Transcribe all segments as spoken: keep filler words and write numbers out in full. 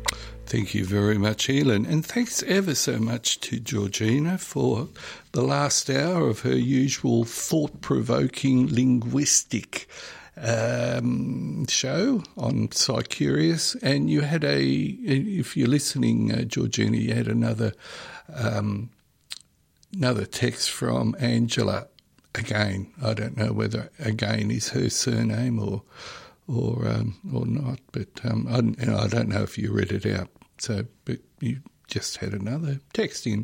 Thank you very much, Elin. And thanks ever so much to Georgina for the last hour of her usual thought-provoking linguistic um, show on Psycurious. And you had a, if you're listening, uh, Georgina, you had another, um, another text from Angela. Again, I don't know whether again is her surname or or um, or not, but um, I, you know, I don't know if you read it out. So, but you just had another text in.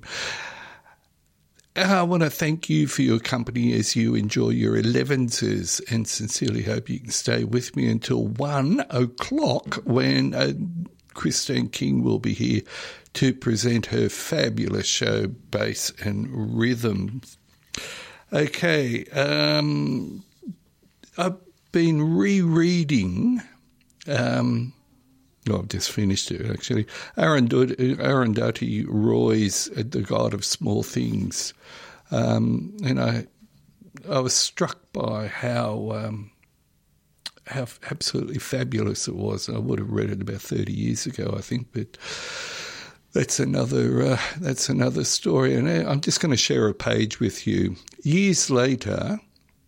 I want to thank you for your company as you enjoy your elevenses, and sincerely hope you can stay with me until one o'clock when uh, Christine King will be here to present her fabulous show, Bass and Rhythm. Okay, um, I've been rereading... Um, Well, I've just finished it, actually. Arundhati Roy's The God of Small Things. Um, and I I was struck by how um, how absolutely fabulous it was. I would have read it about thirty years ago, I think, but that's another, uh, that's another story. And I'm just going to share a page with you. Years later,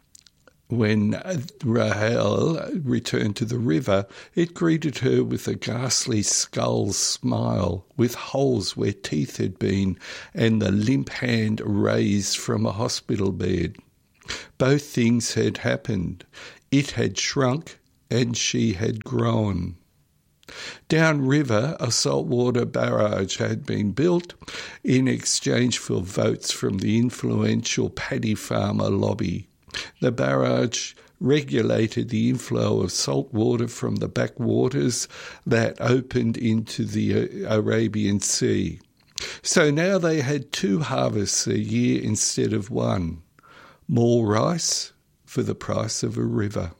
when Rahel returned to the river, it greeted her with a ghastly skull smile, with holes where teeth had been, and the limp hand raised from a hospital bed. Both things had happened. It had shrunk, and she had grown. Downriver, a saltwater barrage had been built in exchange for votes from the influential paddy farmer lobby. The barrage regulated the inflow of salt water from the backwaters that opened into the Arabian Sea. So now they had two harvests a year instead of one. More rice for the price of a river.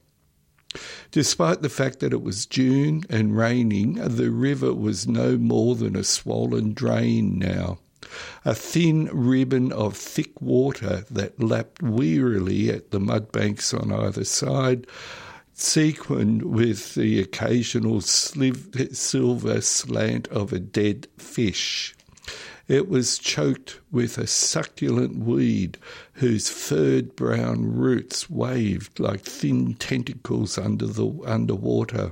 Despite the fact that it was June and raining, the river was no more than a swollen drain now. A thin ribbon of thick water that lapped wearily at the mud banks on either side, sequined with the occasional sliv- silver slant of a dead fish. It was choked with a succulent weed whose furred brown roots waved like thin tentacles under the underwater.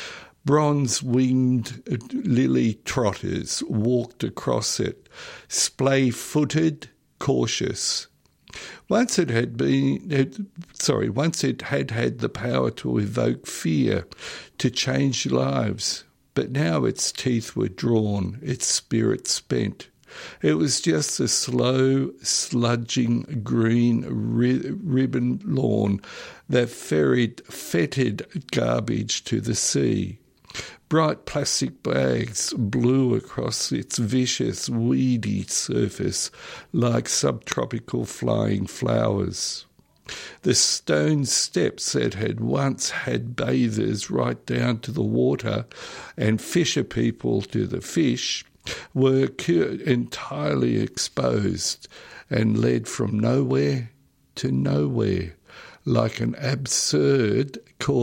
Bronze-winged lily trotters walked across it, splay-footed, cautious. Once it had been, it, sorry, once it had had the power to evoke fear, to change lives, but now its teeth were drawn, its spirit spent. It was just a slow, sludging green ri- ribbon lawn that ferried fetid garbage to the sea. Bright plastic bags blew across its vicious, weedy surface like subtropical flying flowers. The stone steps that had once had bathers right down to the water and fisher people to the fish were entirely exposed and led from nowhere to nowhere, like an absurd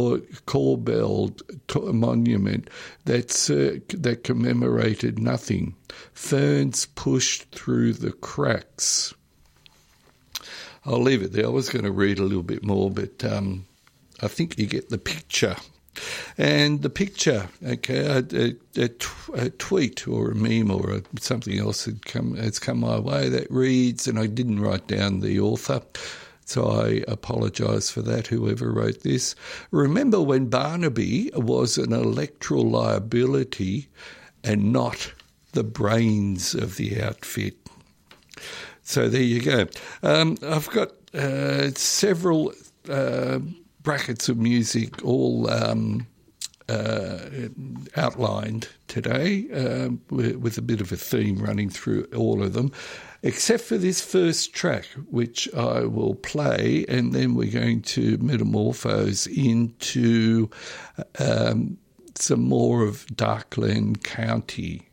corbelled monument that, uh, that commemorated nothing. Ferns pushed through the cracks. I'll leave it there. I was going to read a little bit more, but um, I think you get the picture. And the picture, okay, a, a, a, a tweet or a meme or a, something else had come, has come my way that reads, and I didn't write down the author, so I apologise for that, whoever wrote this. Remember when Barnaby was an electoral liability and not the brains of the outfit. So there you go. Um, I've got uh, several uh, brackets of music all um, uh, outlined today uh, with, with a bit of a theme running through all of them, except for this first track, which I will play, and then we're going to metamorphose into um, some more of Darkland County.